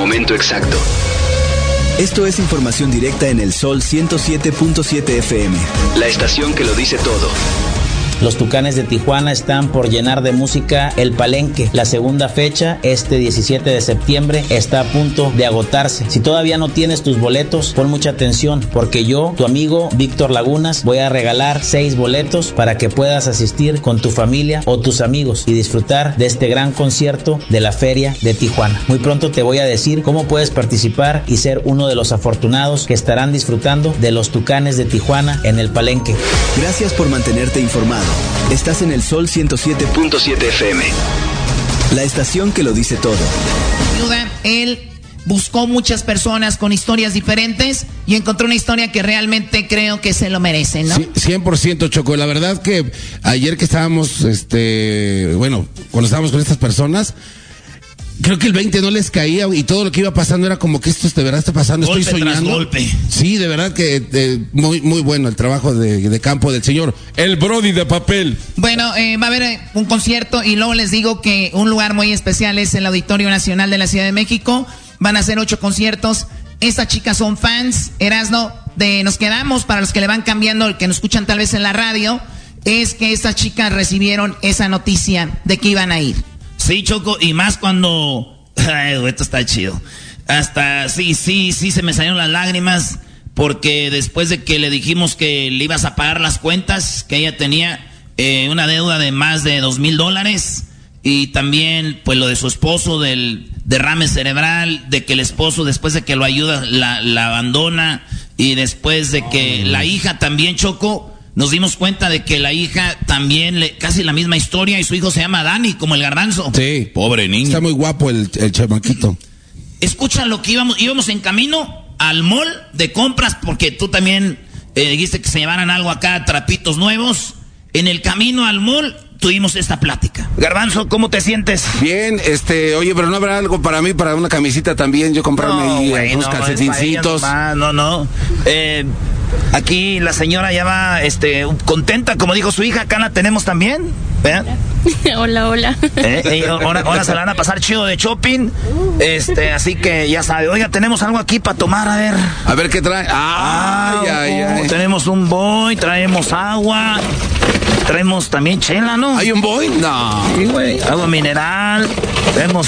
momento exacto. Esto es información directa en el Sol 107.7 FM, la estación que lo dice todo. Los Tucanes de Tijuana están por llenar de música el Palenque. La segunda fecha, este 17 de septiembre, está a punto de agotarse. Si todavía no tienes tus boletos, pon mucha atención, porque yo, tu amigo Víctor Lagunas, voy a regalar 6 boletos para que puedas asistir con tu familia o tus amigos y disfrutar de este gran concierto de la Feria de Tijuana. Muy pronto te voy a decir cómo puedes participar y ser uno de los afortunados que estarán disfrutando de los Tucanes de Tijuana en el Palenque. Gracias por mantenerte informado. Estás en el Sol 107.7 FM, la estación que lo dice todo. Él buscó muchas personas con historias diferentes y encontró una historia que realmente creo que se lo merece, ¿no? Sí, 100%, Choco. La verdad que ayer que estábamos, cuando estábamos con estas personas, creo que el 20 no les caía y todo lo que iba pasando era como que esto de verdad está pasando, golpe estoy soñando. Tras golpe. Sí, de verdad que muy, muy bueno el trabajo de campo del señor, el Brody de papel. Bueno, va a haber un concierto y luego les digo que un lugar muy especial es el Auditorio Nacional de la Ciudad de México. Van a ser 8 conciertos. Estas chicas son fans, Erasno, Nos Quedamos, para los que le van cambiando, el que nos escuchan tal vez en la radio, es que estas chicas recibieron esa noticia de que iban a ir. Sí, Choco, y más cuando... Ay, esto está chido. Hasta, sí, se me salieron las lágrimas, porque después de que le dijimos que le ibas a pagar las cuentas, que ella tenía una deuda de más de $2,000, y también, pues, lo de su esposo, del derrame cerebral, de que el esposo, después de que lo ayuda, la abandona, y después de que la hija también, Choco... Nos dimos cuenta de que la hija también, casi la misma historia, y su hijo se llama Dani, como el Garbanzo. Sí. Pobre niño. Está muy guapo el chamaquito. Escucha lo que íbamos en camino al mall de compras, porque tú también dijiste que se llevaran algo acá, trapitos nuevos. En el camino al mall tuvimos esta plática. Garbanzo, ¿cómo te sientes? Bien, oye, pero no habrá algo para mí, para una camisita también, yo comprarme unos calcetincitos. No. Aquí la señora ya va contenta, como dijo su hija, acá la tenemos también. ¿Vean? Hola. Ahora se la van a pasar chido de shopping. Así que ya sabe. Oiga, tenemos algo aquí para tomar, a ver. A ver qué trae. Ay. Tenemos un boy, traemos agua. Traemos también chela, ¿no? ¿Hay un boy? No. Sí, güey. Agua mineral. Tenemos,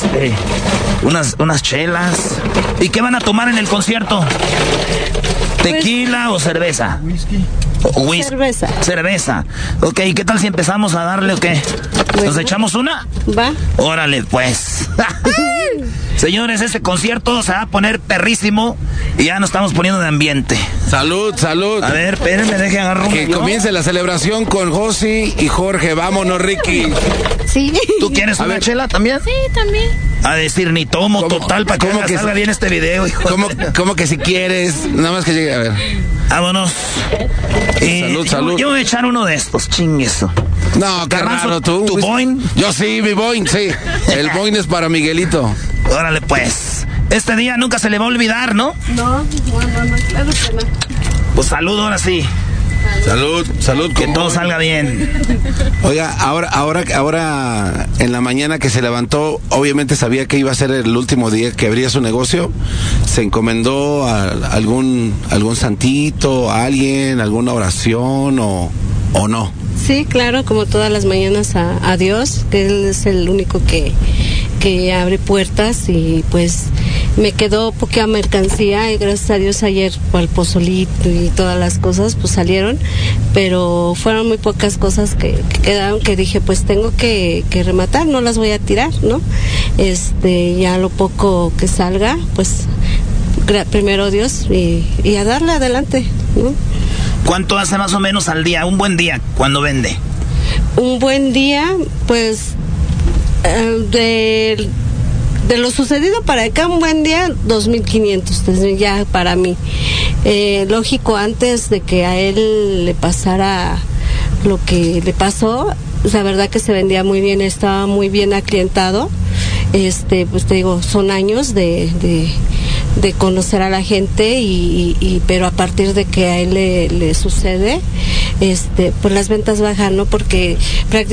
unas chelas. ¿Y qué van a tomar en el concierto? ¿Tequila o cerveza? Whisky. Cerveza. Ok, ¿qué tal si empezamos a darle o qué? ¿Nos echamos una? Va. Órale, pues. Señores, este concierto se va a poner perrísimo y ya nos estamos poniendo de ambiente. Salud. A ver, espérenme, deje agarrar un... Que comience la celebración con Josi y Jorge. Vámonos, Ricky. Sí. ¿Tú quieres una chela también? Sí, también. A decir, ni tomo, total, para que salga bien este video, hijo. ¿Cómo que si quieres? Nada más que llegue, a ver. Vámonos. Salud. Yo voy a echar uno de estos, chingueso. No, qué raro, tú. ¿Tu Boing? Yo sí, mi Boing, sí. El Boing es para Miguelito. Órale, pues. Este día nunca se le va a olvidar, ¿no? No, claro que no. Pues salud, ahora sí. Salud. Que todo salga bien. Oiga, ahora en la mañana que se levantó, obviamente sabía que iba a ser el último día que abría su negocio. ¿Se encomendó a algún santito, a alguien, alguna oración o no? Sí, claro, como todas las mañanas a Dios, que Él es el único que abre puertas, y pues me quedó poca mercancía y gracias a Dios ayer al pozolito y todas las cosas pues salieron, pero fueron muy pocas cosas que quedaron, que dije pues tengo que rematar, no las voy a tirar, ¿no? Ya lo poco que salga, pues primero Dios y a darle adelante, ¿no? ¿Cuánto hace más o menos al día? Un buen día, ¿cuándo vende? Un buen día, pues de lo sucedido para acá, un buen día, 2,500, ya para mí. Lógico, antes de que a él le pasara lo que le pasó, la verdad que se vendía muy bien, estaba muy bien aclientado. Pues te digo, son años de conocer a la gente pero a partir de que a él le sucede, pues las ventas bajan, ¿no? Porque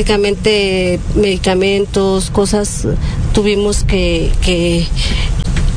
prácticamente medicamentos, cosas tuvimos que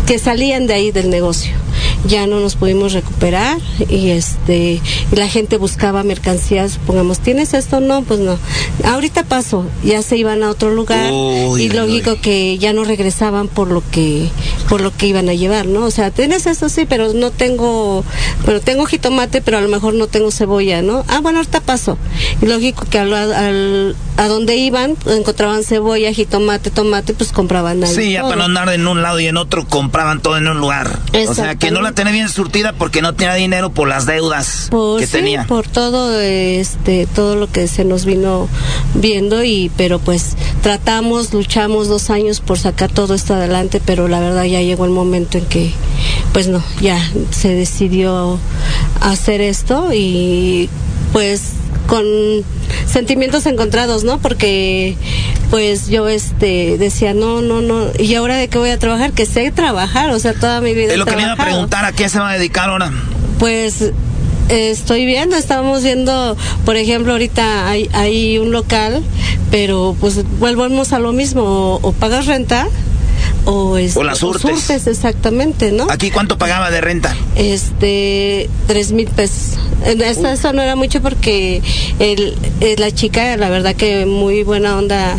que salían de ahí del negocio. Ya no nos pudimos recuperar y la gente buscaba mercancías, supongamos, ¿tienes esto? No, pues no. Ahorita paso, ya se iban a otro lugar y lógico que ya no regresaban por lo que iban a llevar, ¿no? O sea, ¿tienes esto? Sí, pero no tengo, bueno, tengo jitomate, pero a lo mejor no tengo cebolla, ¿no? Ah, bueno, ahorita paso. Y lógico que a donde iban, encontraban cebolla, jitomate, tomate, pues compraban ahí. Sí, ya para no andar en un lado y en otro, compraban todo en un lugar. O sea, que no la tenía bien surtida porque no tenía dinero por las deudas que tenía. Por todo, todo lo que se nos vino viendo pero pues tratamos, luchamos 2 años por sacar todo esto adelante, pero la verdad ya llegó el momento en que, pues no, ya se decidió hacer esto y pues con sentimientos encontrados, ¿no? Porque pues yo decía, no, y ahora de qué voy a trabajar, que sé trabajar, o sea, toda mi vida es lo que me iba a preguntar, ¿a qué se va a dedicar ahora? Pues estamos viendo, por ejemplo, ahorita hay un local, pero pues volvemos a lo mismo, o pagas renta o las surtes, exactamente, ¿no? ¿Aquí cuánto pagaba de renta? 3,000 pesos. Eso no era mucho porque la chica, la verdad que muy buena onda,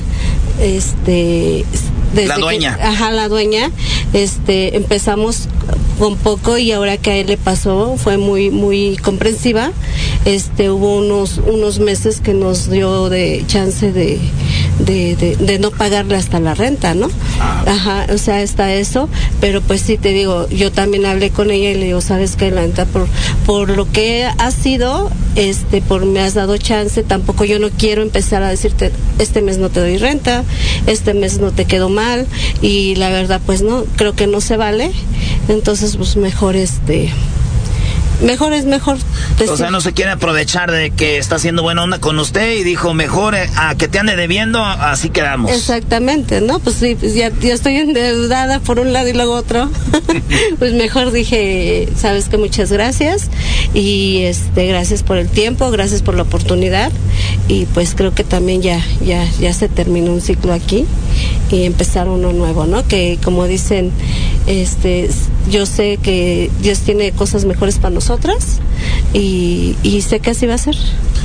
la dueña. La dueña, empezamos con poco y ahora que a él le pasó fue muy muy comprensiva. Hubo unos meses que nos dio de chance de no pagarle hasta la renta, ¿no? O sea, está eso, pero pues sí te digo, yo también hablé con ella y le digo, sabes que la neta por lo que ha sido, me has dado chance, tampoco yo no quiero empezar a decirte, este mes no te doy renta, este mes no te quedó mal, y la verdad pues no, creo que no se vale, entonces pues mejor es mejor decir. O sea, no se quiere aprovechar de que está haciendo buena onda con usted y dijo, mejor a que te ande debiendo, así quedamos. Exactamente, ¿no? Pues sí, pues ya estoy endeudada por un lado y luego otro. Pues mejor dije, sabes que muchas gracias y gracias por el tiempo, gracias por la oportunidad y pues creo que también ya se terminó un ciclo aquí y empezar uno nuevo, ¿no? Que como dicen, yo sé que Dios tiene cosas mejores para nosotras y sé que así va a ser.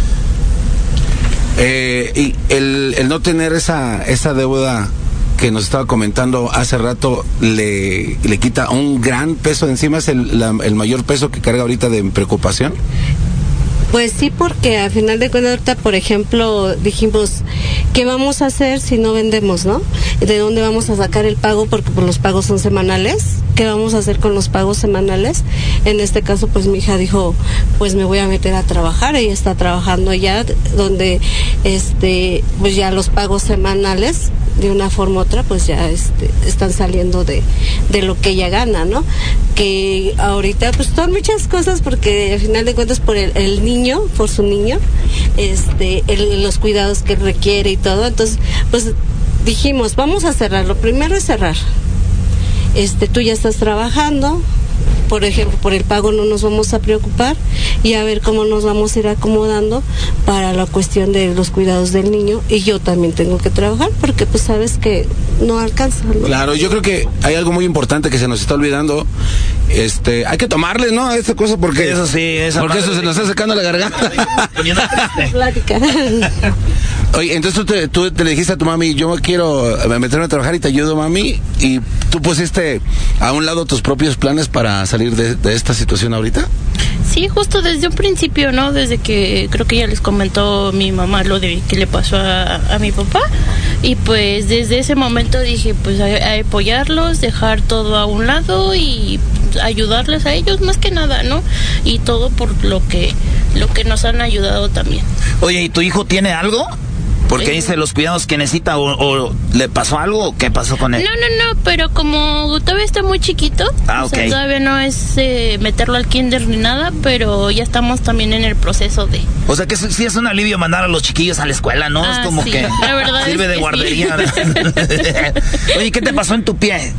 Y el no tener esa deuda que nos estaba comentando hace rato le quita un gran peso de encima, es el mayor peso que carga ahorita de preocupación. Pues sí, porque al final de cuentas ahorita, por ejemplo, dijimos, ¿qué vamos a hacer si no vendemos, no? ¿De dónde vamos a sacar el pago? Porque pues, los pagos son semanales. ¿Qué vamos a hacer con los pagos semanales? En este caso, pues mi hija dijo, pues me voy a meter a trabajar. Ella está trabajando ya, donde, pues ya los pagos semanales, de una forma u otra, pues ya están saliendo de lo que ella gana, ¿no? Que ahorita, pues son muchas cosas, porque al final de cuentas por el niño, por su niño, los cuidados que requiere y todo. Entonces, pues dijimos, vamos a cerrar. Lo primero es cerrar. Tú ya estás trabajando, por ejemplo, por el pago no nos vamos a preocupar y a ver cómo nos vamos a ir acomodando para la cuestión de los cuidados del niño, y yo también tengo que trabajar porque pues sabes que no alcanza, ¿no? Claro, yo creo que hay algo muy importante que se nos está olvidando. Hay que tomarle, ¿no? A esta cosa porque eso sí, porque eso se nos está secando la garganta. Oye, entonces tú le dijiste a tu mami, yo quiero meterme a trabajar y te ayudo, mami, y tú pusiste a un lado tus propios planes para salir de esta situación ahorita. Sí, justo desde un principio, ¿no? Desde que creo que ya les comentó mi mamá lo de que le pasó a mi papá, y pues desde ese momento dije, pues a apoyarlos, dejar todo a un lado y ayudarles a ellos más que nada, ¿no? Y todo por lo que nos han ayudado también. Oye, ¿y tu hijo tiene algo? Porque dice los cuidados que necesita, o le pasó algo, o qué pasó con él. No, pero como todavía está muy chiquito, o sea, todavía no es meterlo al kinder ni nada, pero ya estamos también en el proceso de... O sea que sí es un alivio mandar a los chiquillos a la escuela, ¿no? Es como sí, que la verdad sirve de guardería. Sí. Oye, ¿qué te pasó en tu pie?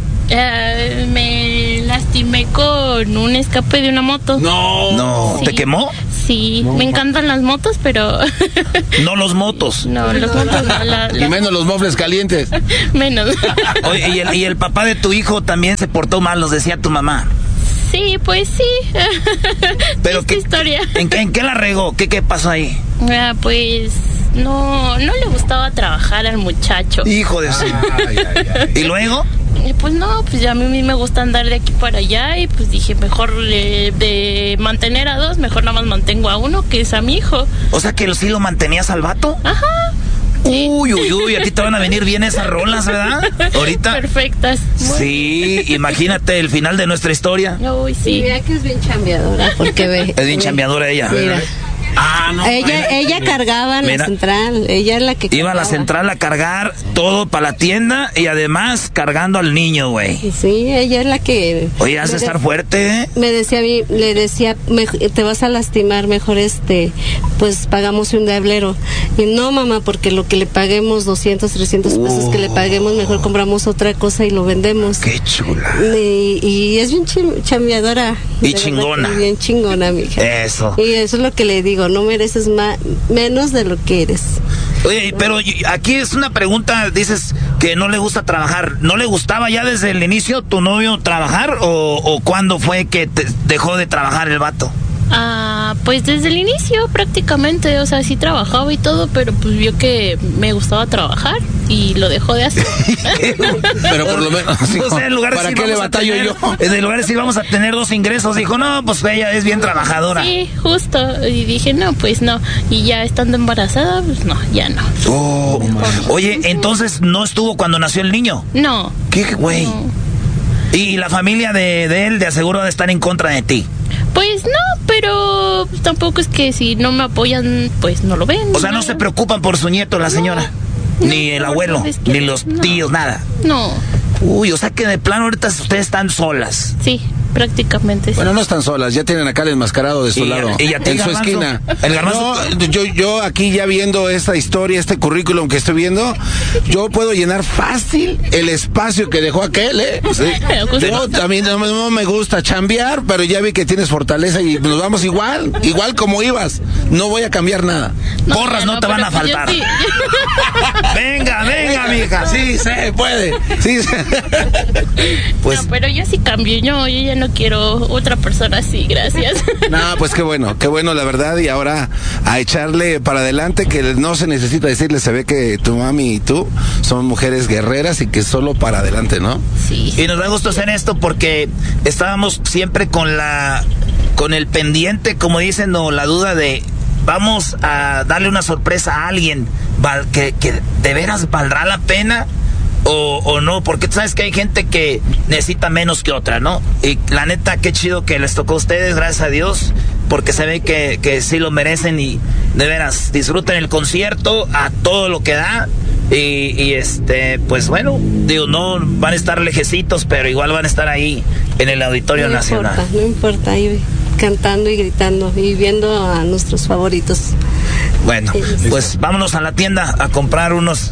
Me lastimé con un escape de una moto. No, sí. ¿Te quemó? Sí, me encantan las motos, pero... No los motos. No, los motos no. Y menos los mofles calientes. Menos. Oye, y el papá de tu hijo también se portó mal, nos decía tu mamá. Sí, pues sí. Pero ¿qué historia? ¿En qué la regó? ¿Qué pasó ahí? Pues no le gustaba trabajar al muchacho. Hijo de su... ¿Y luego? Pues no, pues a mí me gusta andar de aquí para allá y pues dije, mejor de mantener a dos, mejor nada más mantengo a uno, que es a mi hijo. O sea que sí lo mantenías al vato. Ajá. Sí. Uy, a ti te van a venir bien esas rolas, ¿verdad? Ahorita. Perfectas. Sí, imagínate el final de nuestra historia. Uy, sí. Mira que es bien chambeadora, porque ve. Es bien chambeadora ella. Mira. No. Ella cargaba en la central, ella es la que iba a la central a cargar todo para la tienda y además cargando al niño, güey. Sí, ella es la que... Oye, has de estar fuerte, ¿eh? Me decía a mí, le decía, te vas a lastimar, mejor pues pagamos un diablero. Y no, mamá, porque lo que le paguemos, 200, 300 pesos que le paguemos, mejor compramos otra cosa y lo vendemos. Qué chula. Y es bien chambeadora. Y chingona. Bien chingona, mija. Eso. Y eso es lo que le digo, no mereces menos de lo que eres. Oye, pero aquí es una pregunta, dices que no le gusta trabajar. ¿No le gustaba ya desde el inicio tu novio trabajar o cuándo fue que dejó de trabajar el vato? Pues desde el inicio prácticamente, o sea, sí trabajaba y todo, pero pues vio que me gustaba trabajar y lo dejó de hacer. Pero por lo menos, o sea, en lugar de ¿para qué le batallo yo? En lugar de decir vamos a tener 2 ingresos, dijo, no, pues ella es bien trabajadora. Sí, justo. Y dije, no, pues no. Y ya estando embarazada, pues no, ya no. Oye, entonces no estuvo cuando nació el niño. No. ¿Qué güey? No. Y la familia de él de aseguro de estar en contra de ti. Pues no, pero tampoco es que si no me apoyan, pues no lo ven. O sea, no se preocupan por su nieto, la señora. Ni el abuelo, ni los tíos, nada. No. Uy, o sea que de plano ahorita ustedes están solas. Sí, prácticamente sí. Bueno, no están solas, ya tienen acá el enmascarado de su lado. En su esquina. El Garbanzo. No, yo aquí ya viendo esta historia, este currículum que estoy viendo, yo puedo llenar fácil el espacio que dejó aquel, ¿eh? Sí. Yo también no me gusta chambear, pero ya vi que tienes fortaleza y nos vamos igual como ibas. No voy a cambiar nada. No, porras no te van a faltar. Sí. Venga, mija. Sí, se puede. Sí, pues, no, pero yo sí cambio. Yo ya no quiero otra persona así, gracias. No, pues qué bueno, la verdad. Y ahora a echarle para adelante, que no se necesita decirle, se ve que tu mami y tú son mujeres guerreras y que solo para adelante, ¿no? Sí. Y nos da gusto hacer esto porque estábamos siempre con el pendiente, como dicen, o la duda de vamos a darle una sorpresa a alguien que de veras valdrá la pena o no, porque tú sabes que hay gente que necesita menos que otra, ¿no? Y la neta, qué chido que les tocó a ustedes, gracias a Dios, porque se ve que sí lo merecen y de veras disfruten el concierto a todo lo que da. Y pues bueno, digo, no van a estar lejecitos, pero igual van a estar ahí en el Auditorio Nacional. No importa, ahí cantando y gritando y viendo a nuestros favoritos. Bueno, pues vámonos a la tienda a comprar unos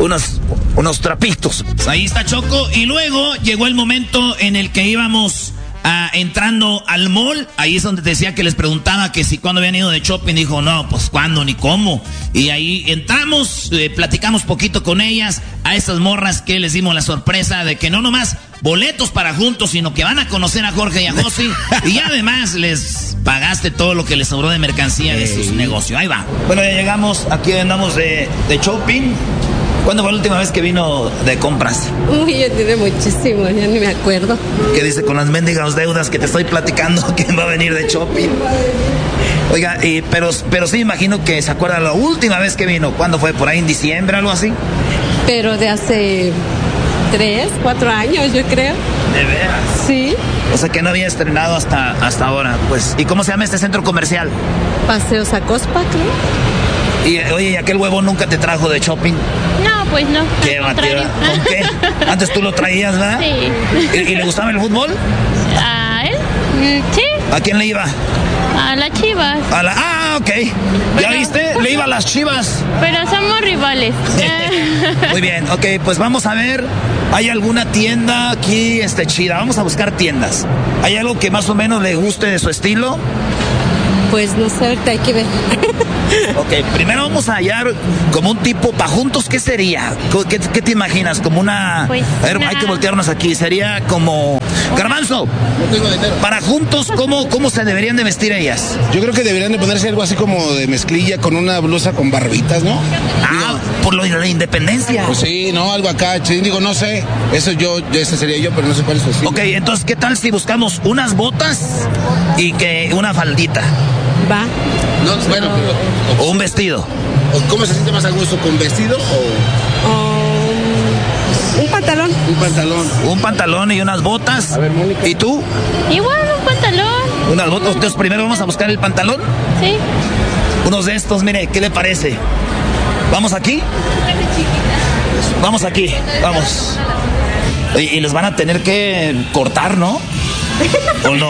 trapitos. Ahí está Choco. Y luego llegó el momento en el que íbamos entrando al mall. Ahí es donde te decía que les preguntaba que si cuándo habían ido de shopping. Dijo, no, pues cuándo ni cómo. Y ahí entramos, platicamos poquito con ellas, a estas morras que les dimos la sorpresa de que no nomás boletos para juntos, sino que van a conocer a Jorge y a Josi. Y además les pagaste todo lo que les sobró de mercancía de sus negocios. Ahí va. Bueno, ya llegamos, aquí andamos de shopping. ¿Cuándo fue la última vez que vino de compras? Uy, ya tiene muchísimo, ya ni me acuerdo. ¿Qué dice con las mendigas deudas que te estoy platicando que va a venir de shopping? Oiga, pero sí imagino que se acuerda la última vez que vino. ¿Cuándo fue? ¿Por ahí en diciembre, algo así? Pero de hace 3, 4 años, yo creo. ¿De veras? Sí. O sea que no había estrenado hasta ahora, pues. ¿Y cómo se llama este centro comercial? Paseo Zacospa, creo. Y oye, ¿y aquel huevo nunca te trajo de shopping? No, pues no. ¿Qué batida? ¿Con qué? Antes tú lo traías, ¿verdad? Sí. ¿Y le gustaba el fútbol? ¿A él? Sí. ¿A quién le iba? A las Chivas. Ok. ¿Ya viste? Le iba a las Chivas. Pero somos rivales. Muy bien, ok, pues vamos a ver. ¿Hay alguna tienda aquí chida? Vamos a buscar tiendas. ¿Hay algo que más o menos le guste de su estilo? Pues no sé, ahorita hay que ver. Ok, primero vamos a hallar como un tipo para juntos, ¿qué sería? ¿Qué te imaginas? Como una... Pues, a ver, hay que voltearnos aquí, sería como... Garbanzo, para juntos, ¿cómo se deberían de vestir ellas? Yo creo que deberían de ponerse algo así como de mezclilla con una blusa con barbitas, ¿no? Por lo de la independencia. Pues sí, no, algo acá, digo, no sé, ese sería yo, pero no sé cuál es su estilo. Ok, entonces, ¿qué tal si buscamos unas botas y que una faldita? Va. No, bueno, pero... O un vestido. ¿Cómo se siente más a gusto, con vestido o...? Un pantalón. Un pantalón. Un pantalón y unas botas. A ver, Mónica. ¿Y tú? Igual, un pantalón. Unas botas. Entonces, primero vamos a buscar el pantalón. Sí. Unos de estos, mire, ¿qué le parece? ¿Vamos aquí? Vamos aquí, vamos. Y les van a tener que cortar, ¿no? ¿O no?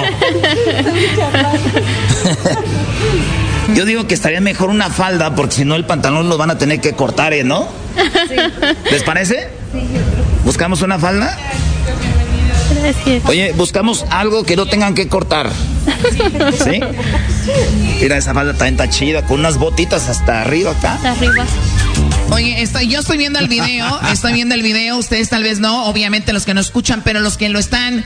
Yo digo que estaría mejor una falda, porque si no el pantalón lo van a tener que cortar, ¿no? Sí. ¿Les parece? Sí, yo creo. ¿Buscamos una falda? Gracias. Oye, buscamos algo que no tengan que cortar. ¿Sí? Mira, esa falda también está chida, con unas botitas hasta arriba acá. Hasta arriba. Oye, yo estoy viendo el video, ustedes tal vez no, obviamente los que nos escuchan, pero los que lo están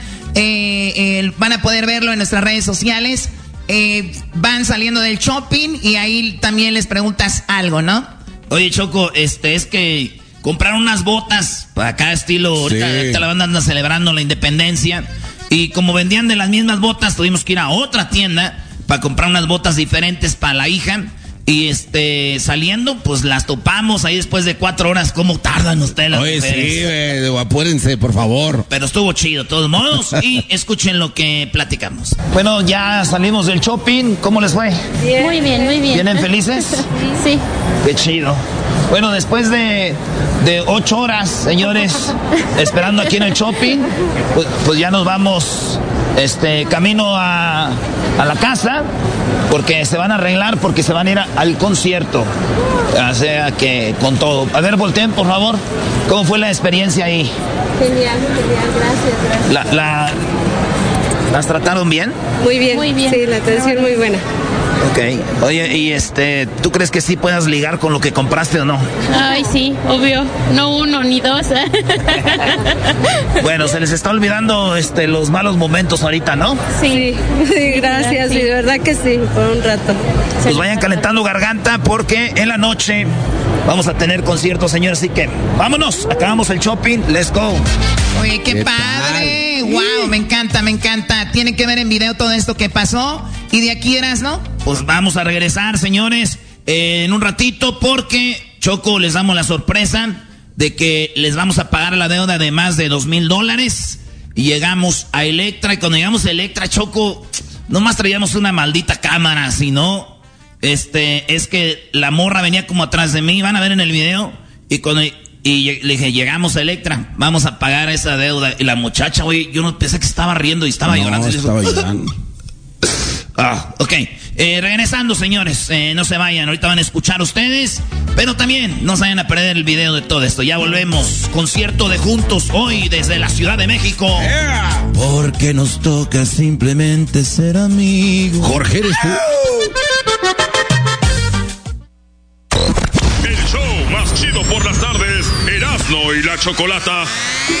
van a poder verlo en nuestras redes sociales. Van saliendo del shopping y ahí también les preguntas algo, ¿no? Oye, Choco, es que compraron unas botas para acá estilo, ahorita la banda anda celebrando la independencia, y como vendían de las mismas botas, tuvimos que ir a otra tienda para comprar unas botas diferentes para la hija. Y saliendo, pues las topamos ahí después de 4 horas. ¿Cómo tardan ustedes las mujeres? Sí, apúrense, por favor. Pero estuvo chido, de todos modos. Y escuchen lo que platicamos. Bueno, ya salimos del shopping. ¿Cómo les fue? Bien. Muy bien, muy bien. ¿Vienen felices? Sí. Qué chido. Bueno, después de 8 horas, señores, esperando aquí en el shopping, pues ya nos vamos camino a la casa, porque se van a arreglar, porque se van a ir al concierto. O sea que con todo. A ver, volteen, por favor. ¿Cómo fue la experiencia ahí? Genial, gracias. ¿Las trataron bien? Muy bien. Muy bien. Sí, la atención muy buena. Ok. Oye, y ¿tú crees que sí puedas ligar con lo que compraste o no? Ay, sí, obvio. No 1 ni 2. Bueno, se les está olvidando los malos momentos ahorita, ¿no? Sí, gracias, sí, de verdad que sí, por un rato. Pues vayan calentando garganta, porque en la noche vamos a tener conciertos, señores, así que vámonos, acabamos el shopping, let's go. Oye, qué padre, wow, me encanta. Tienen que ver en video todo esto que pasó. Y de aquí eras, ¿no? Pues vamos a regresar, señores, en un ratito, porque Choco, les damos la sorpresa de que les vamos a pagar la deuda de más de $2,000. Y llegamos a Electra, y cuando llegamos a Electra, Choco, nomás traíamos una maldita cámara, sino es que la morra venía como atrás de mí, van a ver en el video, y le dije, llegamos a Electra, vamos a pagar esa deuda. Y la muchacha, oye, yo no pensé que estaba riendo y estaba llorando. Estaba llorando. Ok. Regresando, señores, no se vayan, ahorita van a escuchar ustedes, pero también no se vayan a perder el video de todo esto. Ya volvemos, concierto de Juntos hoy desde la Ciudad de México. Yeah. Porque nos toca simplemente ser amigos. Jorge, ¿eres tú? El show más chido por las tardes, Erasmo y la Chocolata.